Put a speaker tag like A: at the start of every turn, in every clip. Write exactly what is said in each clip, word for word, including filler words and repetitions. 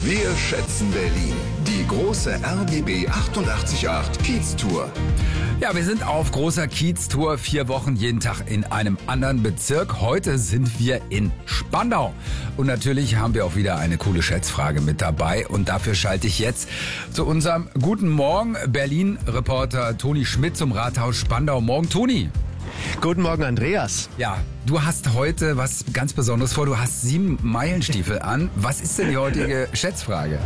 A: Wir schätzen Berlin. Die große R B B achtundachtzig Komma acht Kiez-Tour.
B: Ja, wir sind auf großer Kiez-Tour, vier Wochen jeden Tag in einem anderen Bezirk. Heute sind wir in Spandau. Und natürlich haben wir auch wieder eine coole Schätzfrage mit dabei. Und dafür schalte ich jetzt zu unserem Guten Morgen Berlin-Reporter Toni Schmidt zum Rathaus Spandau. Morgen, Toni.
C: Guten Morgen, Andreas.
B: Ja, du hast heute was ganz Besonderes vor. Du hast sieben Meilenstiefel an. Was ist denn die heutige Schätzfrage?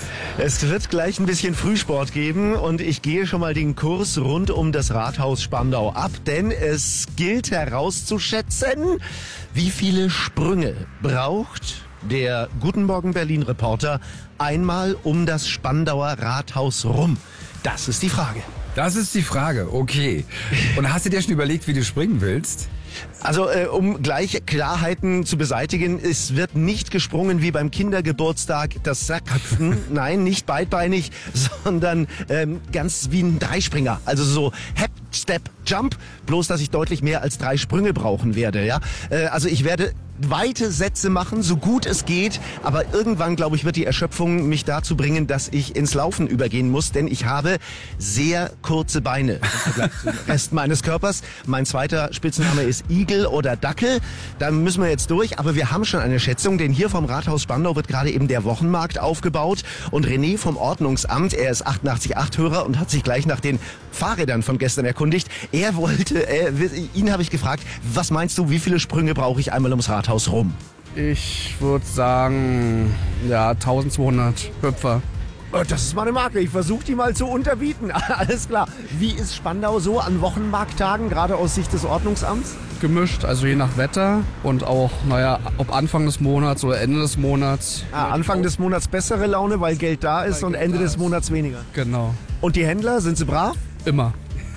C: Es wird gleich ein bisschen Frühsport geben und ich gehe schon mal den Kurs rund um das Rathaus Spandau ab, denn es gilt herauszuschätzen, wie viele Sprünge braucht der Guten Morgen Berlin Reporter einmal um das Spandauer Rathaus rum. Das ist die Frage.
B: Das ist die Frage, okay. Und hast du dir schon überlegt, wie du springen willst?
C: Also äh, um gleich Klarheiten zu beseitigen, es wird nicht gesprungen wie beim Kindergeburtstag das Sackköpfen, nein, nicht beidbeinig, sondern ähm, ganz wie ein Dreispringer, also so Hep, Step, Jump, bloß dass ich deutlich mehr als drei Sprünge brauchen werde. Ja, äh, also ich werde weite Sätze machen, so gut es geht, aber irgendwann, glaube ich, wird die Erschöpfung mich dazu bringen, dass ich ins Laufen übergehen muss, denn ich habe sehr kurze Beine im Vergleich zum Rest meines Körpers. Mein zweiter Spitzname ist Igel oder Dackel. Da müssen wir jetzt durch, aber wir haben schon eine Schätzung, denn hier vom Rathaus Spandau wird gerade eben der Wochenmarkt aufgebaut und René vom Ordnungsamt, er ist achtundachtzig Komma acht Hörer und hat sich gleich nach den Fahrrädern von gestern erkundigt. Er wollte, er, ihn habe ich gefragt, was meinst du, wie viele Sprünge brauche ich einmal ums Rathaus rum?
D: Ich würde sagen, ja, eintausendzweihundert Hüpfer.
C: Oh, das ist meine Marke. Ich versuche die mal zu unterbieten. Alles klar. Wie ist Spandau so an Wochenmarkttagen, gerade aus Sicht des Ordnungsamts?
D: Gemischt, also je nach Wetter und auch, naja, ob Anfang des Monats oder Ende des Monats.
C: Ah, Anfang des Monats bessere Laune, weil Geld da ist, und Ende des Monats weniger.
D: Genau.
C: Und die Händler, sind sie brav?
D: Immer.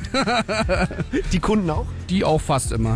C: Die Kunden auch?
D: Die auch fast immer.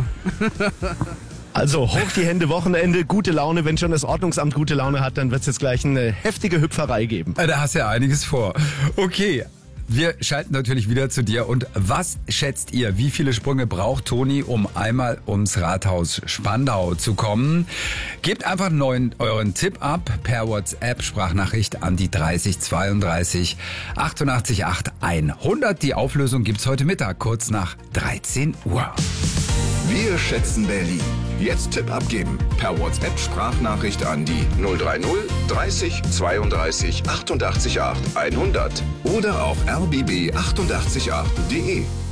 C: Also hoch die Hände, Wochenende, gute Laune. Wenn schon das Ordnungsamt gute Laune hat, dann wird es jetzt gleich eine heftige Hüpferei geben.
B: Da hast du ja einiges vor. Okay, wir schalten natürlich wieder zu dir. Und was schätzt ihr, wie viele Sprünge braucht Toni, um einmal ums Rathaus Spandau zu kommen? Gebt einfach neuen, euren Tipp ab per WhatsApp-Sprachnachricht an die dreißig zweiunddreißig achtundachtzig acht hundert. Die Auflösung gibt's heute Mittag, kurz nach dreizehn Uhr.
A: Wir schätzen Berlin. Jetzt Tipp abgeben. Per WhatsApp-Sprachnachricht an die null drei null dreißig zweiunddreißig achtundachtzig acht hundert oder auf r b b achtundachtzig acht punkt de.